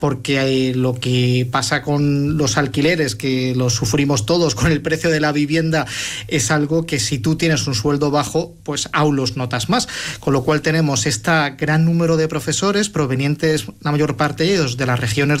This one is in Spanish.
porque lo que pasa con los alquileres, que lo sufrimos todos con el precio de la vivienda, es algo que si tú tienes un sueldo bajo, pues aún los notas más. Con lo cual tenemos este gran número de profesores provenientes, la mayor parte de ellos, de las regiones